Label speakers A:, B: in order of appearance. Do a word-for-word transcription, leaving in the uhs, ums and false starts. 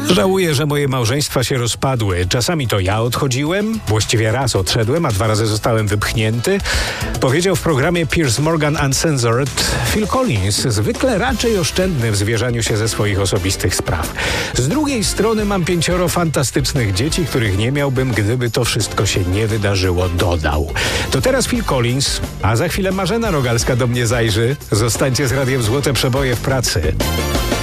A: Żałuję, że moje małżeństwa się rozpadły. Czasami to ja odchodziłem, właściwie raz odszedłem, a dwa razy zostałem wypchnięty. Powiedział w programie Piers Morgan Uncensored Phil Collins, zwykle raczej oszczędny w zwierzaniu się ze swoich osobistych spraw. Z drugiej strony mam pięcioro fantastycznych dzieci, których nie miałbym, gdyby to wszystko się nie wydarzyło, dodał. To teraz Phil Collins, a za chwilę Marzena Rogalska do mnie zajrzy. Zostańcie z Radiem Złote Przeboje w pracy.